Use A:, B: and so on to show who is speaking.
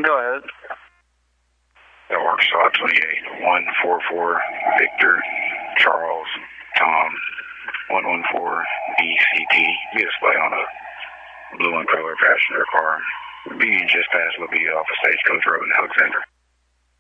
A: Go ahead.
B: That works. 28 144 Victor Charles Tom 114 BCT. Be display on a blue and color passenger car. Be just past Libya off of Stagecoach Road in Alexander.